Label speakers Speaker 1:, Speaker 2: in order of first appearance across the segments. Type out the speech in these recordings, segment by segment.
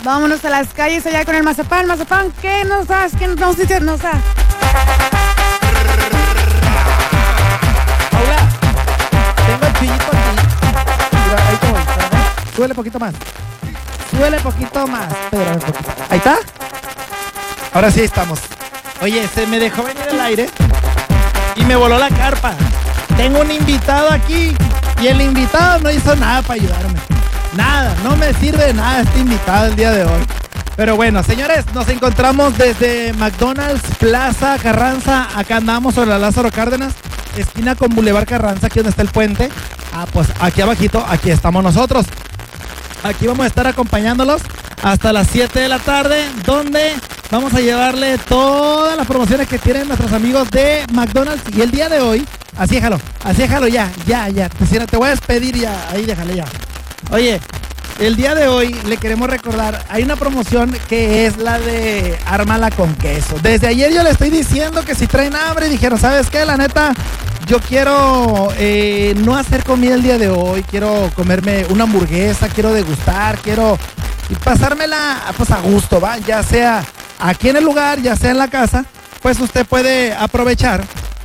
Speaker 1: Vámonos a las calles allá con el Mazapán. Mazapán, ¿qué nos das? ¿Qué nos dices? Nos das.
Speaker 2: Paula, tengo el chillito aquí. Mira, ahí te voy. Súbele poquito más. Súbele poquito más. Espérame poquito. Ahí está. Ahora sí estamos. Oye, se me dejó venir el aire y me voló la carpa. Tengo un invitado aquí y el invitado no hizo nada para ayudarme. Nada, no me sirve de nada este invitado el día de hoy. Pero bueno, señores, nos encontramos desde McDonald's Plaza Carranza. Acá andamos sobre la Lázaro Cárdenas, esquina con Boulevard Carranza, aquí donde está el puente. Pues aquí abajito, aquí estamos nosotros. Aquí vamos a estar acompañándolos hasta las 7 de la tarde, donde vamos a llevarle todas las promociones que tienen nuestros amigos de McDonald's. Y el día de hoy, así déjalo ya. Te voy a despedir ya, ahí déjale ya. Oye, el día de hoy le queremos recordar, hay una promoción que es la de Ármala con queso. Desde ayer yo le estoy diciendo que si traen hambre, dijeron, ¿sabes qué? La neta, yo quiero no hacer comida el día de hoy, quiero comerme una hamburguesa, quiero degustar, quiero pasármela pues a gusto, ¿va? Ya sea aquí en el lugar, ya sea en la casa, pues usted puede aprovechar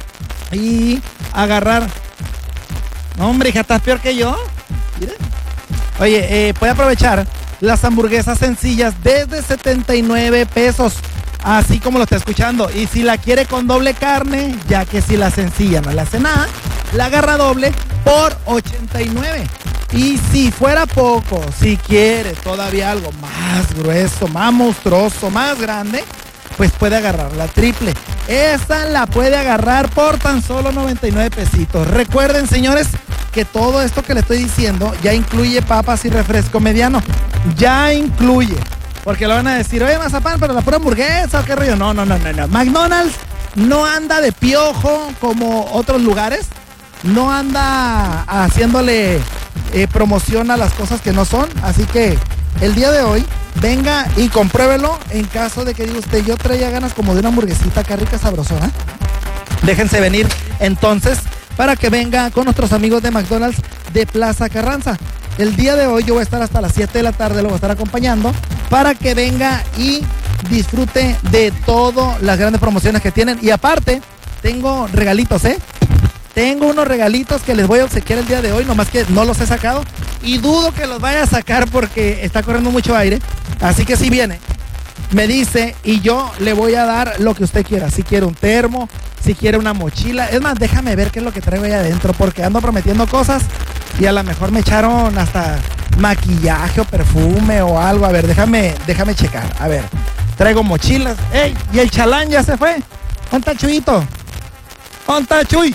Speaker 2: y agarrar. No, hombre, hija, ¿estás peor que yo? Mira. Oye, puede aprovechar las hamburguesas sencillas desde 79 pesos, así como lo está escuchando. Y si la quiere con doble carne, ya que si la sencilla no le hace nada, la agarra doble por 89. Y si fuera poco, si quiere todavía algo más grueso, más monstruoso, más grande, pues puede agarrar la triple. Esa la puede agarrar por tan solo 99 pesitos. Recuerden, señores, que todo esto que le estoy diciendo ya incluye papas y refresco mediano. Ya incluye. Porque lo van a decir, oye, Mazapán, pero la pura hamburguesa, ¿o qué rollo? No. McDonald's no anda de piojo como otros lugares. No anda haciéndole promoción a las cosas que no son. Así que el día de hoy, venga y compruébelo en caso de que diga usted, yo traía ganas como de una hamburguesita acá rica, sabrosona. Déjense venir entonces para que venga con nuestros amigos de McDonald's de Plaza Carranza. El día de hoy yo voy a estar hasta las 7 de la tarde, lo voy a estar acompañando para que venga y disfrute de todas las grandes promociones que tienen. Y aparte, tengo regalitos, Tengo unos regalitos que les voy a obsequiar el día de hoy, nomás que no los he sacado y dudo que los vaya a sacar porque está corriendo mucho aire. Así que si viene, me dice y yo le voy a dar lo que usted quiera. Si quiere un termo, si quiere una mochila. Es más, déjame ver qué es lo que traigo ahí adentro porque ando prometiendo cosas y a lo mejor me echaron hasta maquillaje o perfume o algo. A ver, déjame checar. A ver, traigo mochilas. ¡Ey! Y el chalán ya se fue. ¿Dónde está Chuyito? ¿Dónde está Chuy?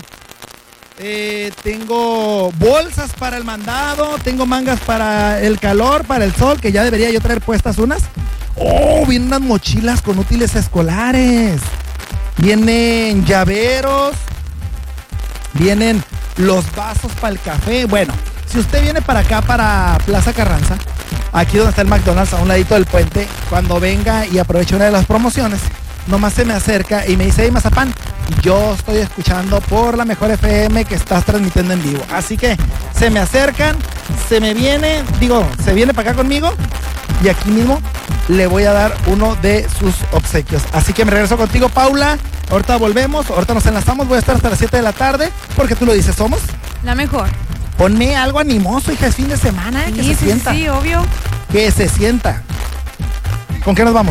Speaker 2: Tengo bolsas para el mandado, tengo mangas para el calor, para el sol, que ya debería yo traer puestas unas. Oh, vienen unas mochilas con útiles escolares. Vienen llaveros. Vienen los vasos para el café. Bueno, si usted viene para acá, para Plaza Carranza, aquí donde está el McDonald's, a un ladito del puente, cuando venga y aproveche una de las promociones, nomás se me acerca y me dice, hey, Mazapán, yo estoy escuchando por la Mejor FM que estás transmitiendo en vivo. Así que se me acercan, se viene para acá conmigo y aquí mismo le voy a dar uno de sus obsequios. Así que me regreso contigo, Paula. Ahorita volvemos, ahorita nos enlazamos, voy a estar hasta las 7 de la tarde porque tú lo dices, somos
Speaker 1: la mejor.
Speaker 2: Ponme algo animoso, hija, es fin de semana, que se sienta.
Speaker 1: Sí, obvio.
Speaker 2: Que se sienta. ¿Con qué nos vamos?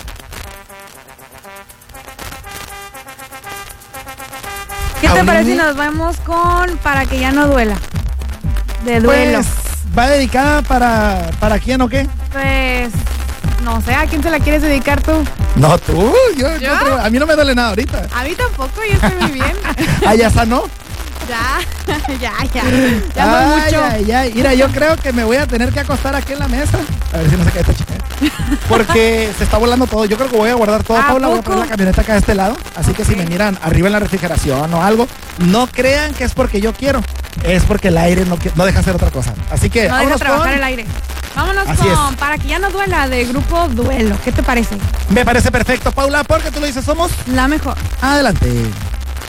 Speaker 1: ¿Qué te parece si nos vamos con Para que ya no duela? De duelo.
Speaker 2: Pues, ¿va dedicada para quién o qué?
Speaker 1: Pues, no sé, ¿a quién te la quieres dedicar tú?
Speaker 2: No, tú. Yo a mí no me duele nada ahorita.
Speaker 1: A mí tampoco, yo estoy muy bien.
Speaker 2: ¿Ah, ya sanó?
Speaker 1: Ya fue mucho.
Speaker 2: Mira, yo creo que me voy a tener que acostar aquí en la mesa. A ver si no se cae esta chica. Porque se está volando todo. Yo creo que voy a guardar todo, Paula. Voy a poner la camioneta acá de este lado. Así que si me miran arriba en la refrigeración o algo, no crean que es porque yo quiero. Es porque el aire no deja hacer otra cosa. Así que
Speaker 1: no deja trabajar el aire. Vámonos con Para que ya no duela, de Grupo Duelo. ¿Qué te parece?
Speaker 2: Me parece perfecto, Paula, porque tú lo dices, somos
Speaker 1: la mejor.
Speaker 2: Adelante.